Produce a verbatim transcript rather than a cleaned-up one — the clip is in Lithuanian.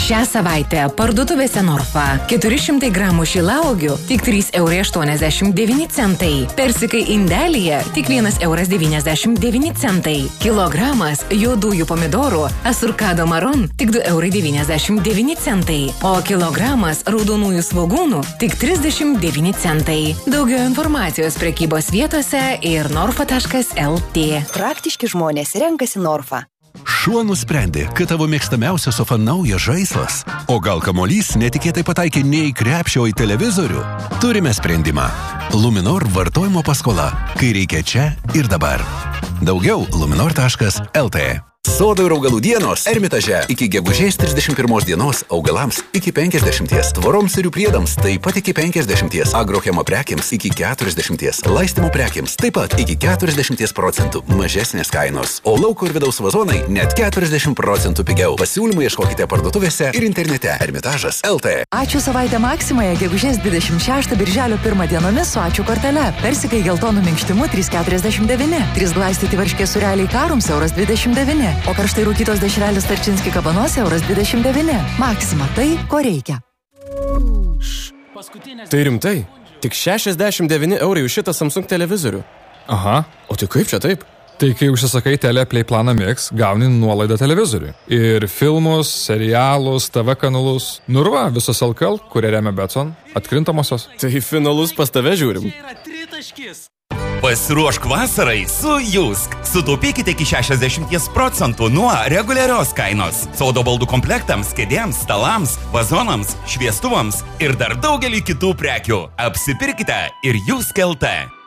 Šią savaitę parduotuvėse Norfa keturi šimtai gramų šilauogių tik trys eurai aštuoniasdešimt devyni centai. Persikai indelyje tik vienas euras devyniasdešimt devyni centai. Kilogramas juodųjų pomidorų asurkado maron tik du eurai devyniasdešimt devyni centai. O kilogramas raudonųjų svogūnų tik trisdešimt devyni centai. Daugiau informacijos prekybos vietose ir norfa taškas lt. Praktiški žmonės renkasi Norfa. Šuo nusprendė, kad tavo mėgstamiausia sofa naujas žaislas, o gal kamuolys netikėtai pataikė ne į krepšį, o į televizorių? Turime sprendimą. Luminor vartojimo paskola, kai reikia čia ir dabar. Daugiau luminor taškas lt. Sodo ir augalų dienos Ermitaže iki gegužės trisdešimt pirmos dienos augalams iki penkiasdešimties, tvoroms ir jų priedams taip pat iki penkiasdešimties, agrochemo prekiams iki keturiasdešimties, laistymų prekiams taip pat iki keturiasdešimties procentų mažesnės kainos, o lauko ir vidaus vazonai net keturiasdešimt procentų pigiau. Pasiūlymų ieškokite parduotuvėse ir internete ermitažas lt. Ačiū savaitę Maksimoje gegužės dvidešimt šeštą birželio pirmą dienomis su ačiū kortele. Persikai geltonų minkštimų trys keturiasdešimt devyni, trys glaistyti varškės sūreliai karums euras dvidešimt devyni. O karštai rūkytos dešrelės tarčinski kabanos euras dvidešimt devyni. Maksima tai, ko reikia. Tai rimtai? Tik šešiasdešimt devyni eurai už šitą Samsung televizorių. Aha. O tai kaip čia taip? Tai kai užsisakai Teleplay planą Mix, gauni nuolaidą televizoriui. Ir filmus, serialus, T V kanalus. Nu ir va, visos L K L, kurie remia Betson, atkrintamosios. Tai finalus pas tave žiūrim. Pasiruošk vasarai su Jusk. Sutaupykite iki šešiasdešimt procentų nuo reguliarios kainos. Sodo baldų komplektams, kėdėms, stalams, vazonams, šviestuvams ir dar daugelį kitų prekių. Apsipirkite ir Jusk lt.